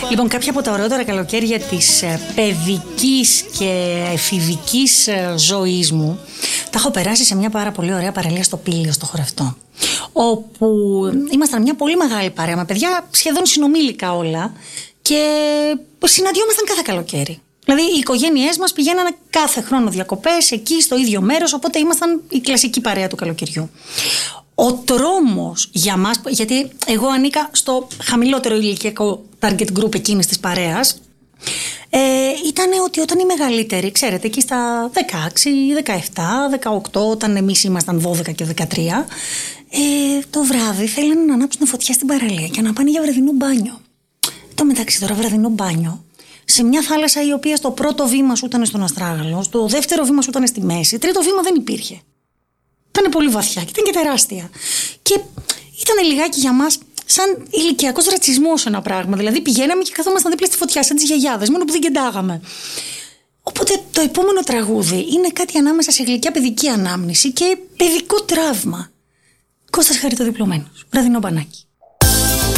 Λοιπόν, κάποια από τα ωραιότερα καλοκαίρια της παιδικής και εφηβικής ζωής μου τα έχω περάσει σε μια πάρα πολύ ωραία παραλία στο Πήλιο, στο Χορευτό, όπου ήμασταν μια πολύ μεγάλη παρέα με παιδιά σχεδόν συνομήλικα όλα και συναντιόμασταν κάθε καλοκαίρι. Δηλαδή οι οικογένειές μας πηγαίνανε κάθε χρόνο διακοπές εκεί στο ίδιο μέρος, οπότε ήμασταν η κλασική παρέα του καλοκαιριού. Ο τρόμος για μας, γιατί εγώ ανήκα στο χαμηλότερο ηλικιακό target group εκείνης της παρέας, ήταν ότι όταν οι μεγαλύτεροι, ξέρετε, εκεί στα 16, 17, 18, όταν εμείς ήμασταν 12 και 13, το βράδυ θέλανε να ανάψουν φωτιά στην παραλία και να πάνε για βραδινό μπάνιο. Το μεταξύ τώρα βραδινό μπάνιο, σε μια θάλασσα η οποία στο πρώτο βήμα σου ήταν στον αστράγαλο, στο δεύτερο βήμα σου ήταν στη μέση, τρίτο βήμα δεν υπήρχε. Ήταν πολύ βαθιά και ήταν και τεράστια. Και ήταν λιγάκι για μας σαν ηλικιακός ρατσισμός ένα πράγμα. Δηλαδή πηγαίναμε και καθόμασταν δίπλα στη φωτιά, σαν τις γιαγιάδες, μόνο που δεν κεντάγαμε. Οπότε το επόμενο τραγούδι είναι κάτι ανάμεσα σε γλυκιά παιδική ανάμνηση και παιδικό τραύμα. Κώστας Χαριτοδιπλωμένος, βραδινό μπανάκι.